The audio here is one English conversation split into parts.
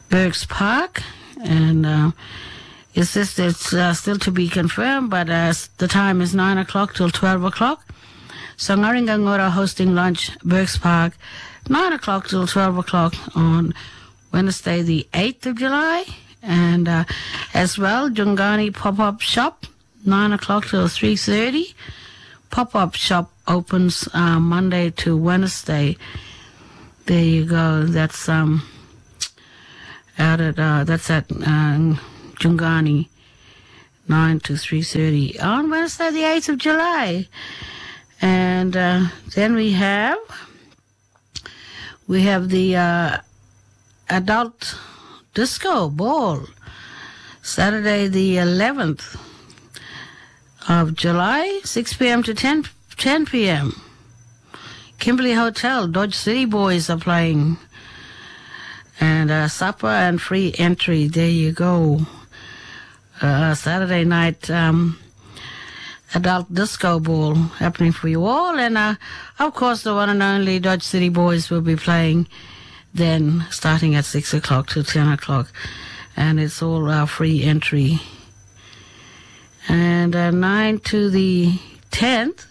Berks Park, and it's still to be confirmed, but the time is 9 o'clock till 12 o'clock. So Ngaringa Ngora hosting lunch, Berks Park, 9 o'clock till 12 o'clock on Wednesday, the 8th of July. And as well, Jungani Pop-Up Shop, 9 o'clock till 3:30. Pop-Up Shop opens Monday to Wednesday. There you go. That's at Jungani, 9 to 3:30 on Wednesday, the 8th of July. And then we have the adult disco ball, Saturday the 11th of July, 6 p.m. to 10 p.m. Kimberley Hotel, Dodge City Boys are playing. And supper and free entry, there you go. Saturday night adult disco ball happening for you all. And of course the one and only Dodge City Boys will be playing then starting at 6 o'clock to 10 o'clock. And it's all free entry. And 9 to the 10th,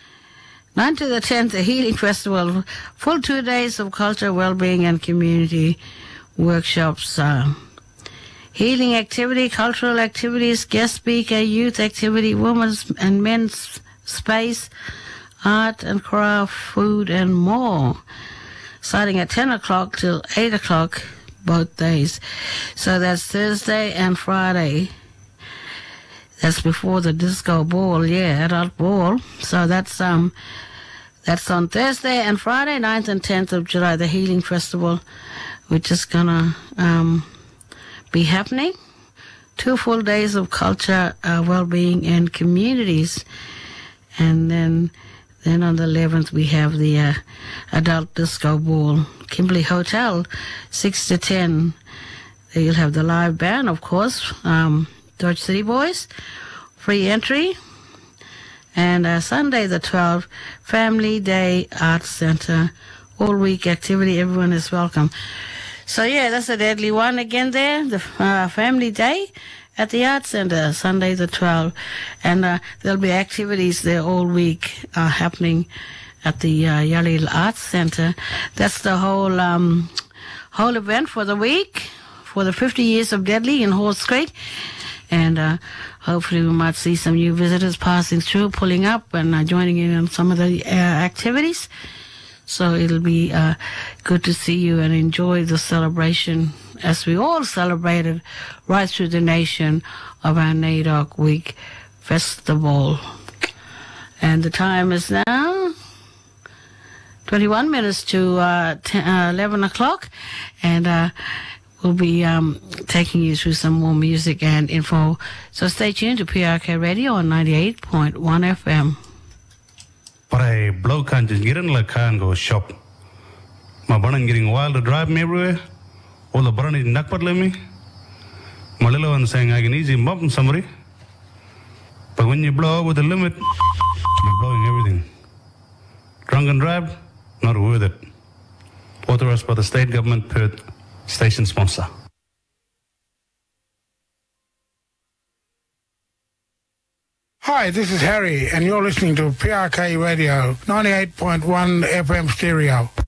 the Healing Festival, full 2 days of culture, well-being and community workshops. Healing activity, cultural activities, guest speaker, youth activity, women's and men's space, art and craft, food and more. Starting at 10 o'clock till 8 o'clock both days. So that's Thursday and Friday. That's before the disco ball, adult ball. So that's on Thursday and Friday, 9th and 10th of July, the Healing Festival, which is gonna be happening. 2 full days of culture, well-being and communities. And then on the 11th, we have the adult disco ball, Kimberley Hotel, 6 to 10. There you'll have the live band, of course, Dodge City Boys, free entry. And Sunday the 12th, Family Day Arts Center, all week activity, everyone is welcome. So that's a deadly one again there, the Family Day at the Arts Center, Sunday the 12th. And there'll be activities there all week happening at the Yalil Arts Center. That's the whole event for the week, for the 50 years of Deadly in Halls Creek. And hopefully we might see some new visitors passing through, pulling up and joining in on some of the activities. So it'll be good to see you and enjoy the celebration as we all celebrated right through the nation of our NAIDOC Week Festival. And the time is now 21 minutes to 11 o'clock. And we'll be taking you through some more music and info. So stay tuned to PRK Radio on 98.1 FM. Para blow can just get in like can go shop. My burning getting wild to drive me everywhere. All the burning knock but let me. My little one saying I can easy bump in somebody. But when you blow with the limit, you're blowing everything. Drunk and drive, not worth it. Authorized by the state government, Perth station sponsor. Hi, this is Harry, and you're listening to PRK Radio, 98.1 FM stereo.